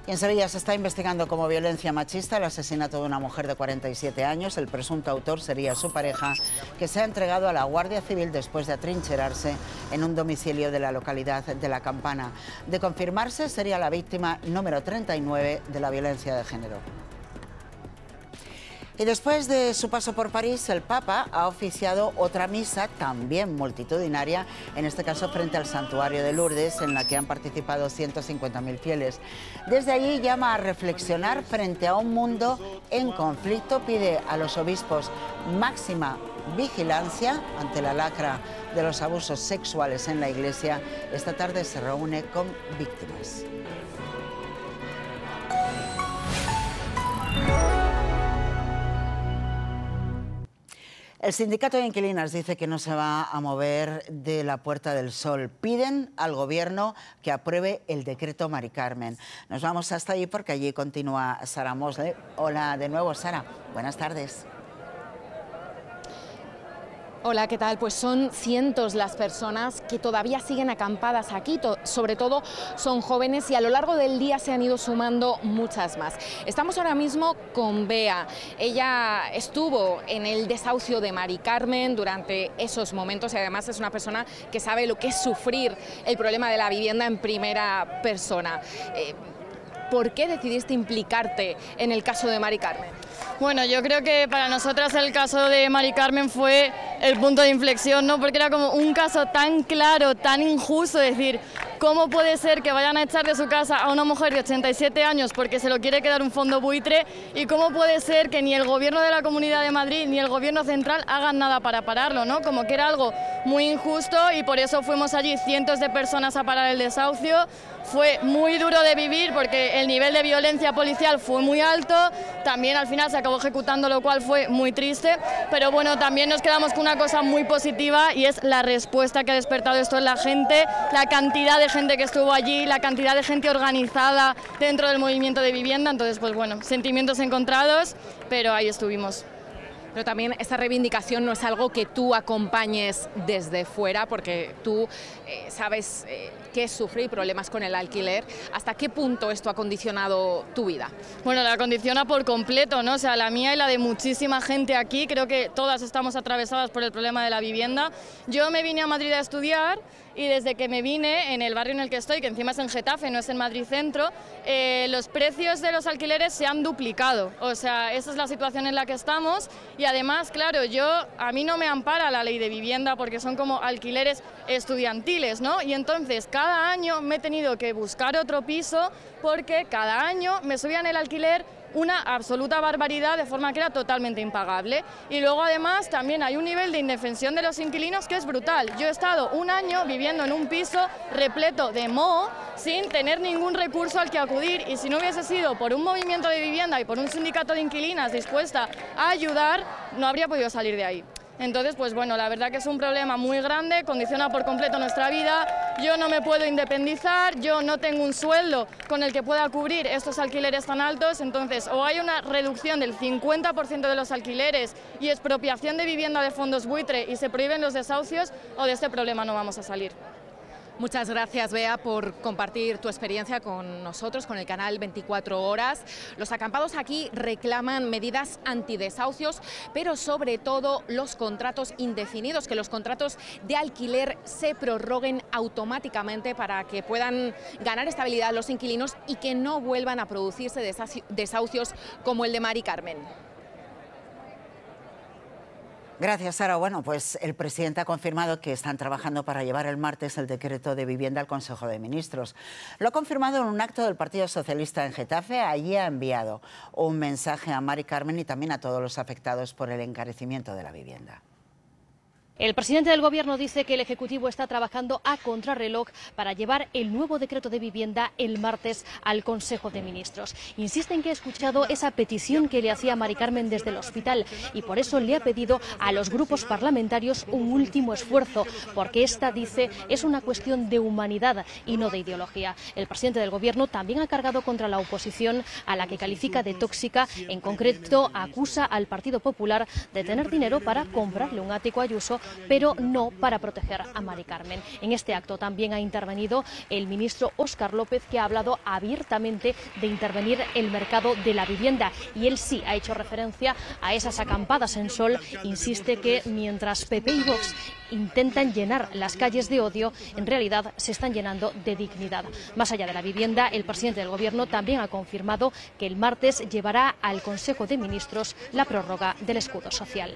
Y en Sevilla se está investigando como violencia machista el asesinato de una mujer de 47 años. El presunto autor sería su pareja, que se ha entregado a la Guardia Civil después de atrincherarse en un domicilio de la localidad de La Campana. De confirmarse, sería la víctima número 39 de la violencia de género. Y después de su paso por París, el Papa ha oficiado otra misa también multitudinaria, en este caso frente al santuario de Lourdes, en la que han participado 150.000 fieles. Desde allí llama a reflexionar frente a un mundo en conflicto, pide a los obispos máxima vigilancia ante la lacra de los abusos sexuales en la Iglesia. Esta tarde se reúne con víctimas. El sindicato de inquilinas dice que no se va a mover de la Puerta del Sol. Piden al Gobierno que apruebe el decreto Mari Carmen. Nos vamos hasta allí porque allí continúa Sara Mosley. Hola de nuevo, Sara. Buenas tardes. Hola, ¿qué tal? Pues son cientos las personas que todavía siguen acampadas aquí, sobre todo son jóvenes y a lo largo del día se han ido sumando muchas más. Estamos ahora mismo con Bea. Ella estuvo en el desahucio de Mari Carmen durante esos momentos y además es una persona que sabe lo que es sufrir el problema de la vivienda en primera persona. ¿Por qué decidiste implicarte en el caso de Mari Carmen? Bueno, yo creo que para nosotras el caso de Mari Carmen fue el punto de inflexión, ¿no? Porque era como un caso tan claro, tan injusto, es decir, ¿cómo puede ser que vayan a echar de su casa a una mujer de 87 años porque se lo quiere quedar un fondo buitre? ¿Y cómo puede ser que ni el Gobierno de la Comunidad de Madrid ni el Gobierno central hagan nada para pararlo, ¿no? Como que era algo muy injusto y por eso fuimos allí cientos de personas a parar el desahucio. Fue muy duro de vivir porque el nivel de violencia policial fue muy alto, también al final se acabó ejecutando, lo cual fue muy triste, pero bueno, también nos quedamos con una cosa muy positiva y es la respuesta que ha despertado esto en la gente, la cantidad de gente que estuvo allí, la cantidad de gente organizada dentro del movimiento de vivienda, entonces pues bueno, sentimientos encontrados, pero ahí estuvimos. Pero también esta reivindicación no es algo que tú acompañes desde fuera, porque tú sabes qué es sufrir problemas con el alquiler. ¿Hasta qué punto esto ha condicionado tu vida? Bueno, la condiciona por completo, ¿no? O sea, la mía y la de muchísima gente aquí, creo que todas estamos atravesadas por el problema de la vivienda. Yo me vine a Madrid a estudiar y desde que me vine, en el barrio en el que estoy, que encima es en Getafe, no es en Madrid Centro, los precios de los alquileres se han duplicado. O sea, esa es la situación en la que estamos y además, claro, a mí no me ampara la ley de vivienda porque son como alquileres estudiantiles, ¿no? Y entonces cada año me he tenido que buscar otro piso porque cada año me subían el alquiler una absoluta barbaridad, de forma que era totalmente impagable. Y luego además también hay un nivel de indefensión de los inquilinos que es brutal. Yo he estado un año viviendo en un piso repleto de moho sin tener ningún recurso al que acudir y si no hubiese sido por un movimiento de vivienda y por un sindicato de inquilinas dispuesta a ayudar, no habría podido salir de ahí. Entonces, pues bueno, la verdad que es un problema muy grande, condiciona por completo nuestra vida. Yo no me puedo independizar, yo no tengo un sueldo con el que pueda cubrir estos alquileres tan altos, entonces o hay una reducción del 50% de los alquileres y expropiación de vivienda de fondos buitre y se prohíben los desahucios, o de este problema no vamos a salir. Muchas gracias, Bea, por compartir tu experiencia con nosotros, con el canal 24 Horas. Los acampados aquí reclaman medidas antidesahucios, pero sobre todo los contratos indefinidos, que los contratos de alquiler se prorroguen automáticamente para que puedan ganar estabilidad los inquilinos y que no vuelvan a producirse desahucios como el de Mari Carmen. Gracias, Sara. Bueno, pues el presidente ha confirmado que están trabajando para llevar el martes el decreto de vivienda al Consejo de Ministros. Lo ha confirmado en un acto del Partido Socialista en Getafe. Allí ha enviado un mensaje a Mari Carmen y también a todos los afectados por el encarecimiento de la vivienda. El presidente del Gobierno dice que el Ejecutivo está trabajando a contrarreloj para llevar el nuevo decreto de vivienda el martes al Consejo de Ministros. Insiste en que ha escuchado esa petición que le hacía Mari Carmen desde el hospital y por eso le ha pedido a los grupos parlamentarios un último esfuerzo, porque esta, dice, es una cuestión de humanidad y no de ideología. El presidente del Gobierno también ha cargado contra la oposición, a la que califica de tóxica. En concreto, acusa al Partido Popular de tener dinero para comprarle un ático a Ayuso pero no para proteger a Mari Carmen. En este acto también ha intervenido el ministro Óscar López, que ha hablado abiertamente de intervenir el mercado de la vivienda, y él sí ha hecho referencia a esas acampadas en Sol. Insiste que mientras PP y Vox intentan llenar las calles de odio, en realidad se están llenando de dignidad. Más allá de la vivienda, el presidente del Gobierno también ha confirmado que el martes llevará al Consejo de Ministros la prórroga del escudo social.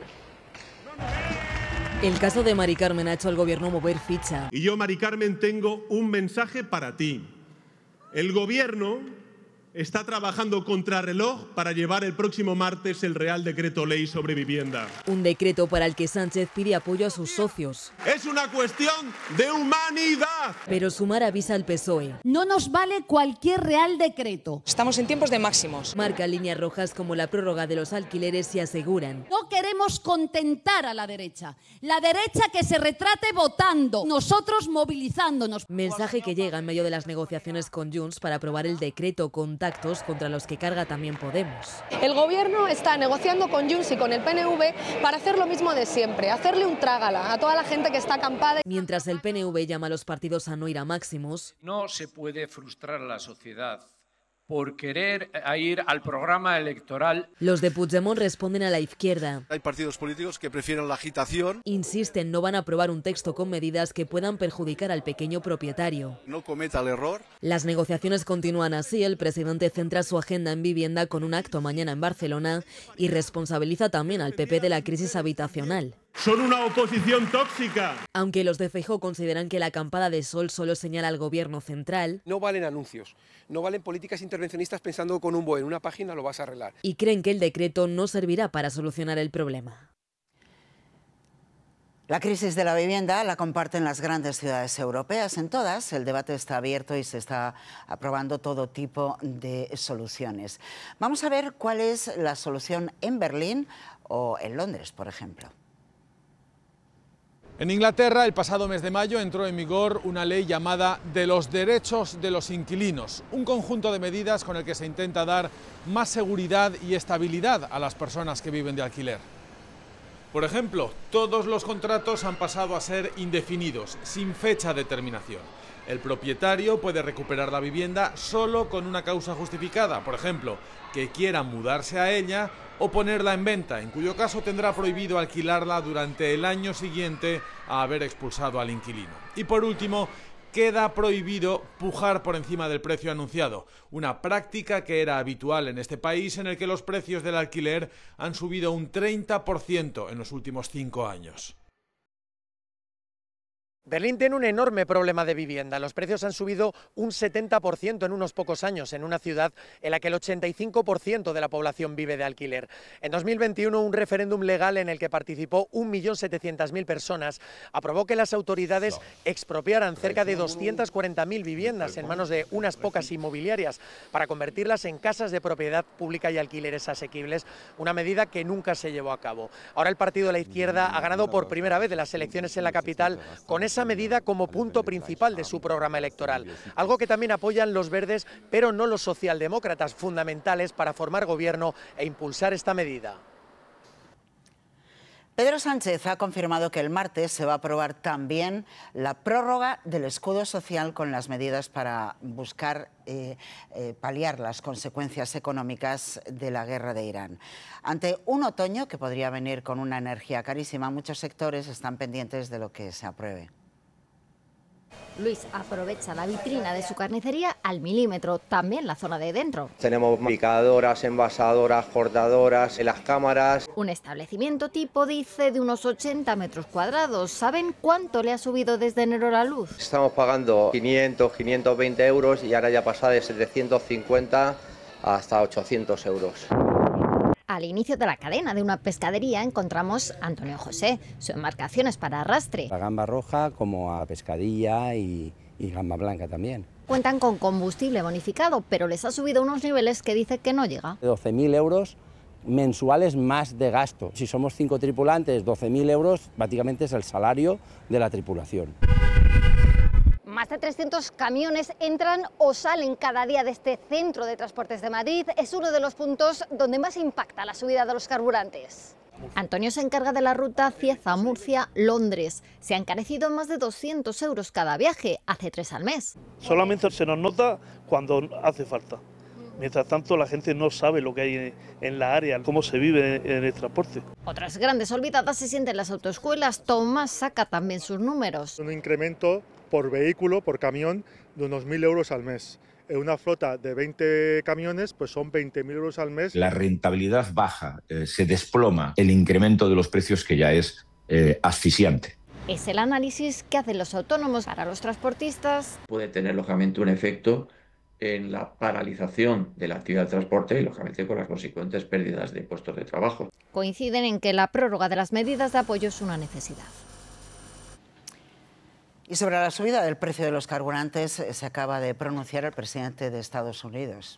El caso de Mari Carmen ha hecho al Gobierno mover ficha. Y yo, Mari Carmen, tengo un mensaje para ti. El Gobierno está trabajando contrarreloj para llevar el próximo martes el Real Decreto Ley sobre vivienda. Un decreto para el que Sánchez pide apoyo a sus socios. Es una cuestión de humanidad. Pero Sumar avisa al PSOE. No nos vale cualquier Real Decreto. Estamos en tiempos de máximos. Marcan líneas rojas como la prórroga de los alquileres y aseguran: no queremos contentar a la derecha. La derecha que se retrate votando, nosotros movilizándonos. Mensaje que llega en medio de las negociaciones con Junts para aprobar el decreto contactos contra los que carga también Podemos. El Gobierno está negociando con Junts y con el PNV para hacer lo mismo de siempre, hacerle un trágala a toda la gente que está acampada. Mientras el PNV llama a los partidos a no ir a máximos. No se puede frustrar a la sociedad por querer ir al programa electoral. Los de Puigdemont responden a la izquierda. Hay partidos políticos que prefieren la agitación. Insisten, no van a aprobar un texto con medidas que puedan perjudicar al pequeño propietario. No cometa el error. Las negociaciones continúan así. El presidente centra su agenda en vivienda con un acto mañana en Barcelona y responsabiliza también al PP de la crisis habitacional. Son una oposición tóxica. Aunque los de Feijóo consideran que la acampada de Sol solo señala al Gobierno central. No valen anuncios, no valen políticas intervencionistas pensando con un BOE en una página lo vas a arreglar. Y creen que el decreto no servirá para solucionar el problema. La crisis de la vivienda la comparten las grandes ciudades europeas. En todas el debate está abierto y se está aprobando todo tipo de soluciones. Vamos a ver cuál es la solución en Berlín o en Londres, por ejemplo. En Inglaterra, el pasado mes de mayo, entró en vigor una ley llamada de los derechos de los inquilinos, un conjunto de medidas con el que se intenta dar más seguridad y estabilidad a las personas que viven de alquiler. Por ejemplo, todos los contratos han pasado a ser indefinidos, sin fecha de terminación. El propietario puede recuperar la vivienda solo con una causa justificada, por ejemplo, que quiera mudarse a ella o ponerla en venta, en cuyo caso tendrá prohibido alquilarla durante el año siguiente a haber expulsado al inquilino. Y por último, queda prohibido pujar por encima del precio anunciado, una práctica que era habitual en este país, en el que los precios del alquiler han subido un 30% en los últimos 5 años. Berlín tiene un enorme problema de vivienda. Los precios han subido un 70% en unos pocos años, en una ciudad en la que el 85% de la población vive de alquiler. En 2021, un referéndum legal en el que participó 1.700.000 personas aprobó que las autoridades expropiaran cerca de 240.000 viviendas en manos de unas pocas inmobiliarias para convertirlas en casas de propiedad pública y alquileres asequibles, una medida que nunca se llevó a cabo. Ahora el partido de la izquierda ha ganado por primera vez en las elecciones en la capital con esa medida como punto principal de su programa electoral, algo que también apoyan los verdes, pero no los socialdemócratas, fundamentales para formar gobierno e impulsar esta medida. Pedro Sánchez ha confirmado que el martes se va a aprobar también la prórroga del escudo social con las medidas para buscar paliar las consecuencias económicas de la guerra de Irán. Ante un otoño que podría venir con una energía carísima, muchos sectores están pendientes de lo que se apruebe. Luis aprovecha la vitrina de su carnicería al milímetro, también la zona de dentro. Tenemos picadoras, envasadoras, cortadoras, las cámaras. Un establecimiento tipo, dice, de unos 80 metros cuadrados. ¿Saben cuánto le ha subido desde enero la luz? Estamos pagando 500, 520 euros y ahora ya pasa de 750 hasta 800 euros. Al inicio de la cadena de una pescadería encontramos a Antonio José. Su embarcación es para arrastre. La gamba roja como a pescadilla y gamba blanca también. Cuentan con combustible bonificado, pero les ha subido unos niveles que dice que no llega. 12.000 euros mensuales más de gasto. Si somos 5 tripulantes, 12.000 euros prácticamente es el salario de la tripulación. Más de 300 camiones entran o salen cada día de este centro de transportes de Madrid. Es uno de los puntos donde más impacta la subida de los carburantes. Antonio se encarga de la ruta Cieza-Murcia-Londres. Se ha encarecido más de 200 euros cada viaje, hace 3 al mes. Solamente se nos nota cuando hace falta. Mientras tanto, la gente no sabe lo que hay en la área, cómo se vive en el transporte. Otras grandes olvidadas se sienten las autoescuelas. Tomás saca también sus números. Un incremento por vehículo, por camión, de unos 1.000 euros al mes. En una flota de 20 camiones, pues son 20.000 euros al mes. La rentabilidad baja, se desploma el incremento de los precios, que ya es asfixiante. Es el análisis que hacen los autónomos. Para los transportistas puede tener, lógicamente, un efecto en la paralización de la actividad de transporte y, lógicamente, con las consecuentes pérdidas de puestos de trabajo. Coinciden en que la prórroga de las medidas de apoyo es una necesidad. Y sobre la subida del precio de los carburantes se acaba de pronunciar el presidente de Estados Unidos.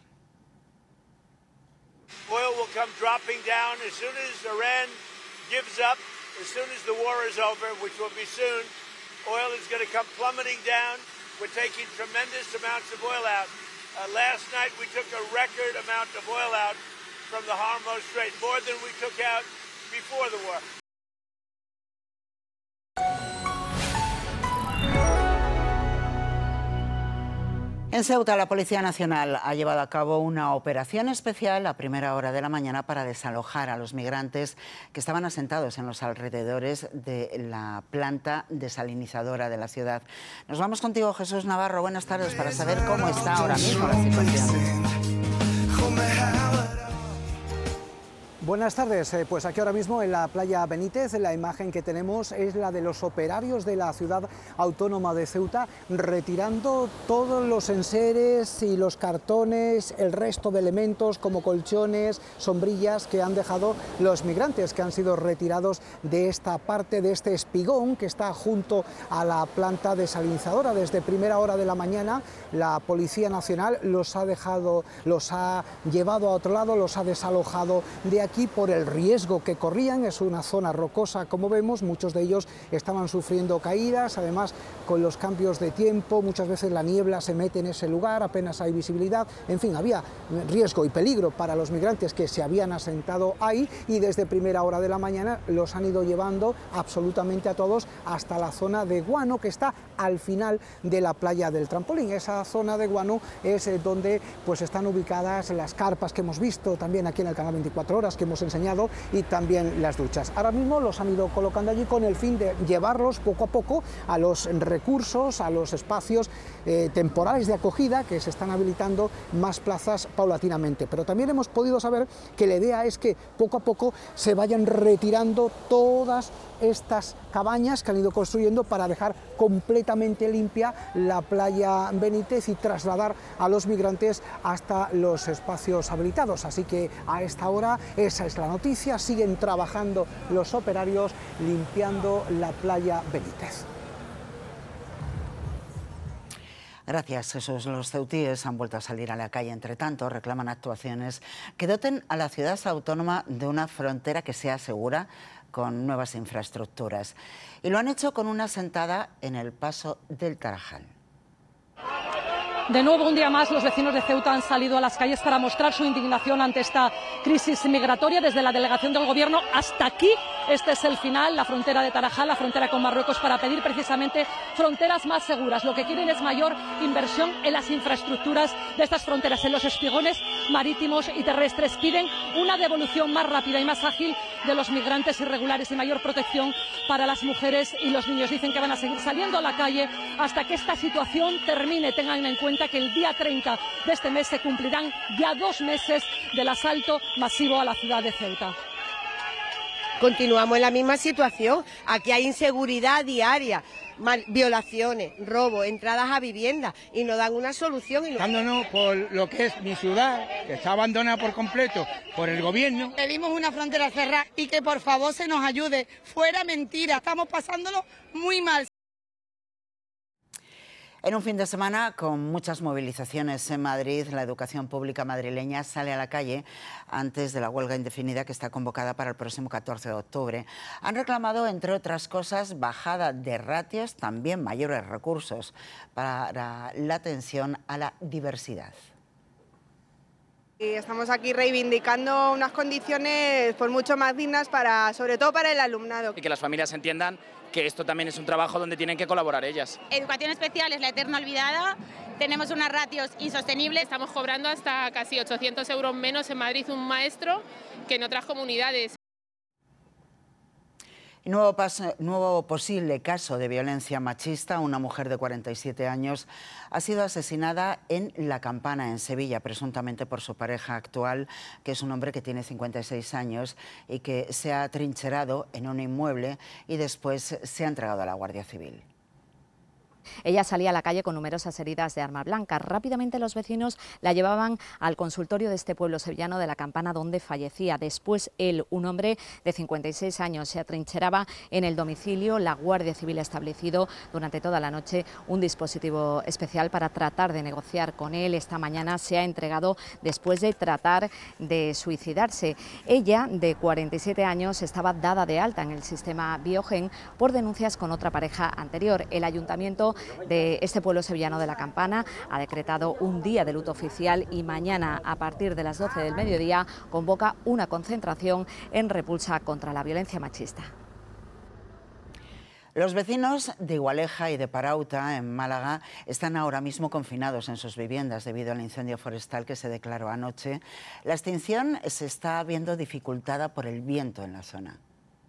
Oil will come dropping down as soon as Iran gives up, as soon as the war is over, which will be soon. Oil is going to come plummeting down. We're taking tremendous amounts of oil out. Last night we took a record amount of oil out from the Hormuz Strait, more than we took out before the war. En Ceuta, la Policía Nacional ha llevado a cabo una operación especial a primera hora de la mañana para desalojar a los migrantes que estaban asentados en los alrededores de la planta desalinizadora de la ciudad. Nos vamos contigo, Jesús Navarro. Buenas tardes, para saber cómo está ahora mismo la situación. Buenas tardes, pues aquí ahora mismo en la playa Benítez la imagen que tenemos es la de los operarios de la ciudad autónoma de Ceuta retirando todos los enseres y los cartones, el resto de elementos como colchones, sombrillas que han dejado los migrantes que han sido retirados de esta parte, de este espigón que está junto a la planta desalinizadora. Desde primera hora de la mañana la Policía Nacional los ha llevado a otro lado, los ha desalojado de aquí por el riesgo que corrían. Es una zona rocosa, como vemos, muchos de ellos estaban sufriendo caídas, además con los cambios de tiempo, muchas veces la niebla se mete en ese lugar, apenas hay visibilidad, en fin, había riesgo y peligro para los migrantes que se habían asentado ahí y desde primera hora de la mañana los han ido llevando absolutamente a todos hasta la zona de Guano, que está al final de la playa del Trampolín. Esa zona de Guano es donde pues están ubicadas las carpas que hemos visto también aquí en el canal 24 horas, que hemos enseñado, y también las duchas. Ahora mismo los han ido colocando allí con el fin de llevarlos poco a poco a los recursos, a los espacios temporales de acogida, que se están habilitando más plazas paulatinamente. Pero también hemos podido saber que la idea es que poco a poco se vayan retirando todas estas cabañas que han ido construyendo para dejar completamente limpia la playa Benítez y trasladar a los migrantes hasta los espacios habilitados. Así que a esta hora esa es la noticia, siguen trabajando los operarios limpiando la playa Benítez. Gracias, Jesús. Los ceutíes han vuelto a salir a la calle. Entre tanto, reclaman actuaciones que doten a la ciudad autónoma de una frontera que sea segura, con nuevas infraestructuras. Y lo han hecho con una sentada en el paso del Tarajal. De nuevo, un día más, los vecinos de Ceuta han salido a las calles para mostrar su indignación ante esta crisis migratoria. Desde la delegación del Gobierno hasta aquí, este es el final, la frontera de Tarajal, la frontera con Marruecos, para pedir precisamente fronteras más seguras. Lo que quieren es mayor inversión en las infraestructuras de estas fronteras, en los espigones marítimos y terrestres. Piden una devolución más rápida y más ágil de los migrantes irregulares y mayor protección para las mujeres y los niños. Dicen que van a seguir saliendo a la calle hasta que esta situación termine. Tengan en cuenta que el día 30 de este mes se cumplirán ya 2 meses del asalto masivo a la ciudad de Ceuta. Continuamos en la misma situación. Aquí hay inseguridad diaria, violaciones, robos, entradas a viviendas y no dan una solución. Dándonos por lo que es mi ciudad, que está abandonada por completo por el gobierno. Pedimos una frontera cerrada y que por favor se nos ayude. Fuera mentira, estamos pasándolo muy mal. En un fin de semana con muchas movilizaciones en Madrid, la educación pública madrileña sale a la calle antes de la huelga indefinida que está convocada para el próximo 14 de octubre. Han reclamado, entre otras cosas, bajada de ratios, también mayores recursos para la atención a la diversidad. Y estamos aquí reivindicando unas condiciones pues mucho más dignas sobre todo para el alumnado. Y que las familias entiendan que esto también es un trabajo donde tienen que colaborar ellas. Educación especial es la eterna olvidada, tenemos unas ratios insostenibles. Estamos cobrando hasta casi 800 euros menos en Madrid un maestro que en otras comunidades. Nuevo posible caso de violencia machista. Una mujer de 47 años ha sido asesinada en La Campana, en Sevilla, presuntamente por su pareja actual, que es un hombre que tiene 56 años y que se ha atrincherado en un inmueble y después se ha entregado a la Guardia Civil. Ella salía a la calle con numerosas heridas de arma blanca. Rápidamente los vecinos la llevaban al consultorio de este pueblo sevillano de La Campana, donde fallecía. Después él, un hombre de 56 años, se atrincheraba en el domicilio. La Guardia Civil ha establecido durante toda la noche un dispositivo especial para tratar de negociar con él. Esta mañana se ha entregado después de tratar de suicidarse. Ella, de 47 años, estaba dada de alta en el sistema Biogen por denuncias con otra pareja anterior. El ayuntamiento de este pueblo sevillano de La Campana ha decretado un día de luto oficial y mañana, a partir de las 12 del mediodía, convoca una concentración en repulsa contra la violencia machista. Los vecinos de Igualeja y de Parauta, en Málaga, están ahora mismo confinados en sus viviendas debido al incendio forestal que se declaró anoche. La extinción se está viendo dificultada por el viento en la zona.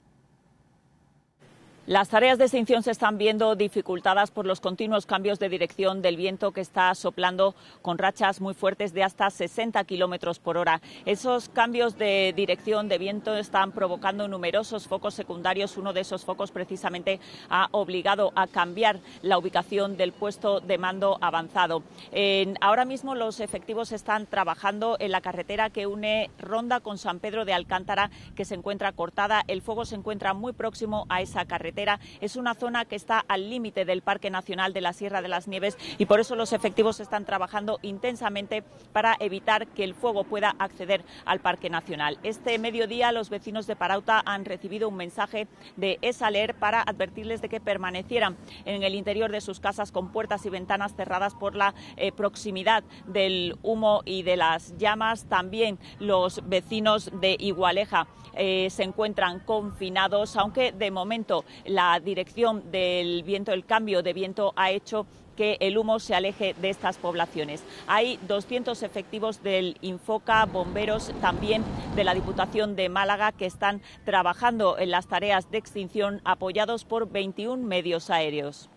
Las tareas de extinción se están viendo dificultadas por los continuos cambios de dirección del viento que está soplando con rachas muy fuertes de hasta 60 kilómetros por hora. Esos cambios de dirección de viento están provocando numerosos focos secundarios. Uno de esos focos precisamente ha obligado a cambiar la ubicación del puesto de mando avanzado. Ahora mismo los efectivos están trabajando en la carretera que une Ronda con San Pedro de Alcántara, que se encuentra cortada. El fuego se encuentra muy próximo a esa carretera. Es una zona que está al límite del Parque Nacional de la Sierra de las Nieves y por eso los efectivos están trabajando intensamente para evitar que el fuego pueda acceder al Parque Nacional. Este mediodía los vecinos de Parauta han recibido un mensaje de ESALER para advertirles de que permanecieran en el interior de sus casas con puertas y ventanas cerradas por la proximidad del humo y de las llamas. También los vecinos de Igualeja se encuentran confinados, aunque de momento la dirección del viento, el cambio de viento ha hecho que el humo se aleje de estas poblaciones. Hay 200 efectivos del Infoca, bomberos también de la Diputación de Málaga que están trabajando en las tareas de extinción apoyados por 21 medios aéreos.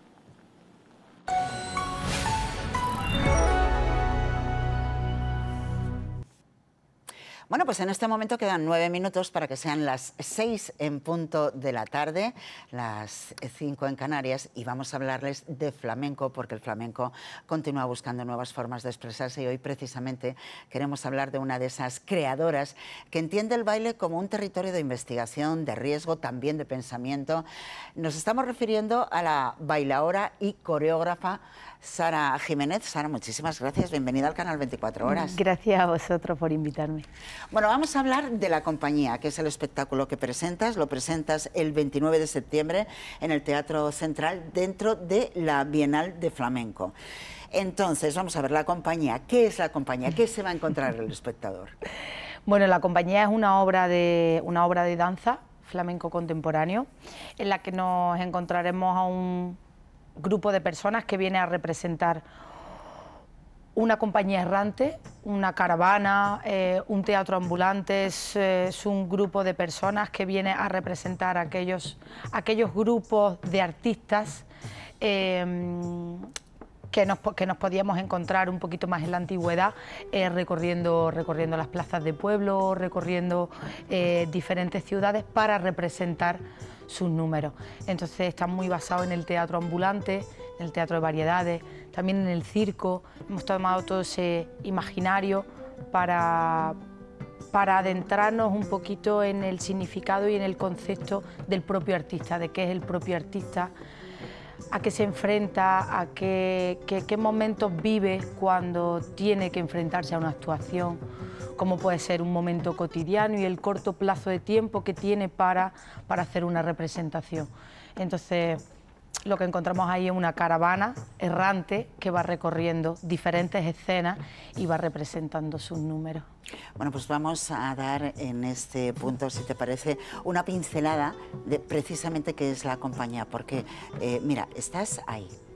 Bueno, pues en este momento quedan 9 minutos para que sean las 6 en punto de la tarde, las 5 en Canarias, y vamos a hablarles de flamenco, porque el flamenco continúa buscando nuevas formas de expresarse y hoy precisamente queremos hablar de una de esas creadoras que entiende el baile como un territorio de investigación, de riesgo, también de pensamiento. Nos estamos refiriendo a la bailaora y coreógrafa Sara Jiménez. Sara, muchísimas gracias, bienvenida al canal 24 Horas. Gracias a vosotros por invitarme. Bueno, vamos a hablar de La Compañía, que es el espectáculo que presentas. Lo presentas el 29 de septiembre en el Teatro Central dentro de la Bienal de Flamenco. Entonces, vamos a ver, La Compañía. ¿Qué es La Compañía? ¿Qué se va a encontrar el espectador? Bueno, La Compañía es una obra de danza flamenco contemporáneo en la que nos encontraremos a un grupo de personas que viene a representar una compañía errante, una caravana, un teatro ambulante. Es un grupo de personas que viene a representar a aquellos grupos de artistas que nos podíamos encontrar un poquito más en la antigüedad, recorriendo las plazas de pueblo, recorriendo diferentes ciudades para representar sus números. Entonces están muy basados en el teatro ambulante, en el teatro de variedades, también en el circo. Hemos tomado todo ese imaginario para adentrarnos un poquito en el significado y en el concepto del propio artista, de qué es el propio artista, a qué se enfrenta, a qué momentos vive cuando tiene que enfrentarse a una actuación, cómo puede ser un momento cotidiano y el corto plazo de tiempo que tiene para hacer una representación. Entonces, lo que encontramos ahí es una caravana errante que va recorriendo diferentes escenas y va representando sus números. Bueno, pues vamos a dar en este punto, si te parece, una pincelada de precisamente qué es la compañía, porque mira, estás ahí.